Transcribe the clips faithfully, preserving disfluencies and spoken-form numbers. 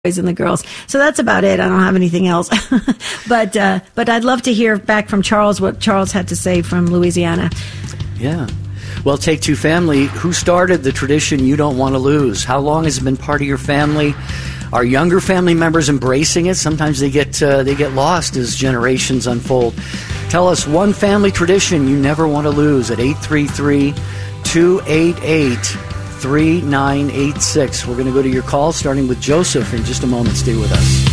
boys and the girls. So that's about it. I don't have anything else. but uh, but I'd love to hear back from Charles what Charles had to say from Louisiana. Yeah. Well, Take Two Family, who started the tradition you don't want to lose? How long has it been part of your family? Are younger family members embracing it? Sometimes they get uh, they get lost as generations unfold. Tell us one family tradition you never want to lose at eight three three, two eight eight, three nine eight six. We're going to go to your call, starting with Joseph in just a moment. Stay with us.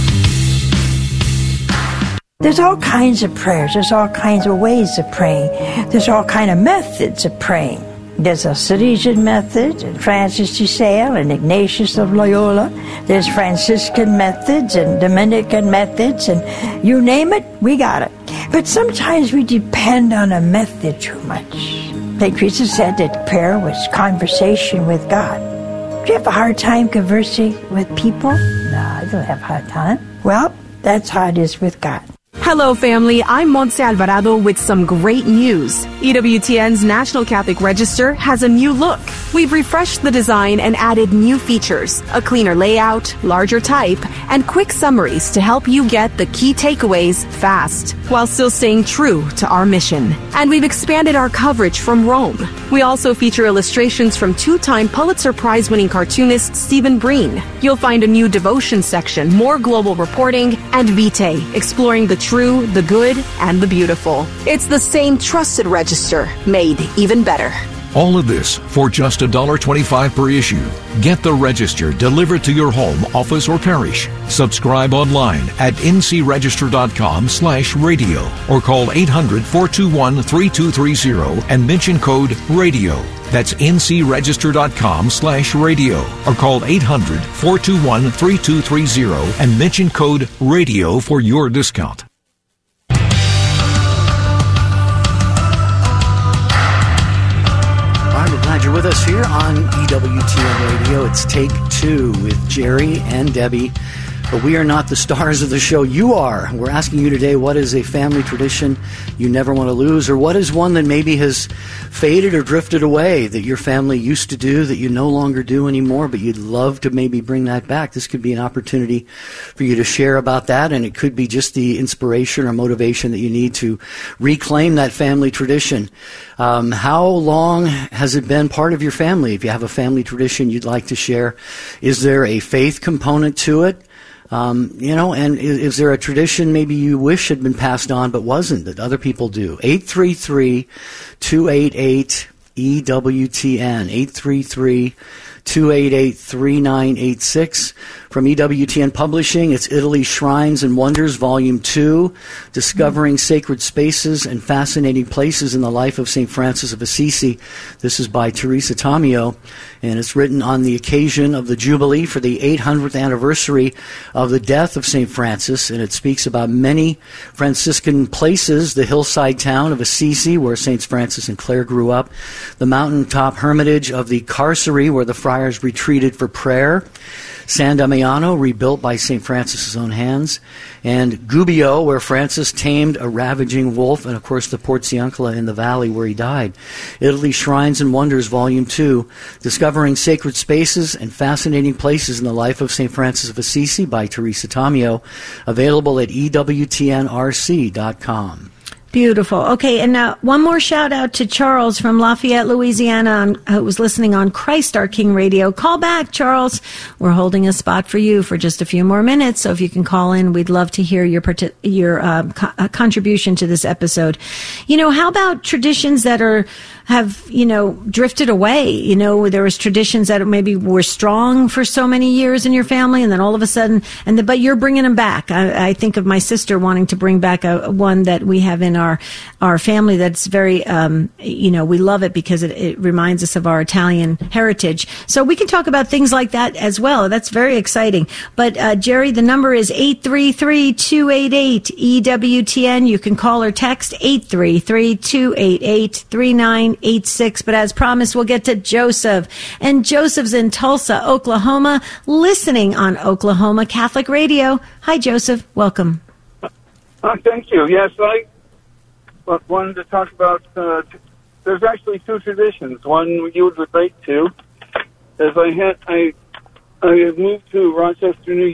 There's all kinds of prayers. There's all kinds of ways of praying. There's all kind of methods of praying. There's a Salesian method, and Francis de Sales, and Ignatius of Loyola. There's Franciscan methods and Dominican methods, and you name it, we got it. But sometimes we depend on a method too much. Saint Teresa said that prayer was conversation with God. Do you have a hard time conversing with people? No, I don't have a hard time. Well, that's how it is with God. Hello, family. I'm Montse Alvarado with some great news. E W T N's National Catholic Register has a new look. We've refreshed the design and added new features, a cleaner layout, larger type, and quick summaries to help you get the key takeaways fast, while still staying true to our mission. And we've expanded our coverage from Rome. We also feature illustrations from two-time Pulitzer Prize-winning cartoonist Stephen Breen. You'll find a new devotion section, more global reporting, and Vitae, exploring the true, the good, and the beautiful. It's the same trusted register, made even better. All of this for just one dollar twenty-five per issue. Get the Register delivered to your home, office, or parish. Subscribe online at ncregister.com slash radio or call eight hundred, four two one, three two three zero and mention code RADIO. That's ncregister.com slash radio or call eight hundred, four two one, three two three zero and mention code RADIO for your discount. We're glad you're with us here on E W T N Radio. It's Take Two with Jerry and Debbie. But we are not the stars of the show. You are. We're asking you today, what is a family tradition you never want to lose? Or what is one that maybe has faded or drifted away that your family used to do that you no longer do anymore, but you'd love to maybe bring that back? This could be an opportunity for you to share about that, and it could be just the inspiration or motivation that you need to reclaim that family tradition. Um, how long has it been part of your family? If you have a family tradition you'd like to share, is there a faith component to it? Um, you know, and is, is there a tradition maybe you wish had been passed on but wasn't, that other people do? eight three three, two eight eight, E W T N, eight three three, two eight eight, three nine eight six. From E W T N Publishing, it's Italy Shrines and Wonders, Volume two, Discovering Sacred Spaces and Fascinating Places in the Life of Saint Francis of Assisi. This is by Teresa Tomeo, and it's written on the occasion of the Jubilee for the eight hundredth anniversary of the death of Saint Francis, and it speaks about many Franciscan places, the hillside town of Assisi, where Saints Francis and Clare grew up, the mountaintop hermitage of the Carcery, where the friars retreated for prayer, San Damiano, rebuilt by Saint Francis' own hands, and Gubbio, where Francis tamed a ravaging wolf, and of course the Porziuncola in the valley where he died. Italy Shrines and Wonders, Volume two, Discovering Sacred Spaces and Fascinating Places in the Life of Saint Francis of Assisi by Teresa Tomeo, available at E W T N R C dot com. Beautiful. Okay, and now one more shout out to Charles from Lafayette, Louisiana, on, who was listening on Christ Our King Radio. Call back, Charles. We're holding a spot for you for just a few more minutes, so if you can call in, we'd love to hear your parti- your uh, co- uh, contribution to this episode. You know, how about traditions that are have, you know, drifted away? You know, there was traditions that maybe were strong for so many years in your family, and then all of a sudden, and the, but you're bringing them back. I, I think of my sister wanting to bring back a, one that we have in our Our, our family that's very, um, you know, we love it because it, it reminds us of our Italian heritage. So we can talk about things like that as well. That's very exciting. But, uh, Jerry, the number is eight three three, two eight eight, E W T N. You can call or text eight three three, two eight eight, three nine eight six. But as promised, we'll get to Joseph. And Joseph's in Tulsa, Oklahoma, listening on Oklahoma Catholic Radio. Hi, Joseph. Welcome. Uh, thank you. Yes, I But wanted to talk about, uh, t- there's actually two traditions. One you would relate to is I had, I, I moved to Rochester, New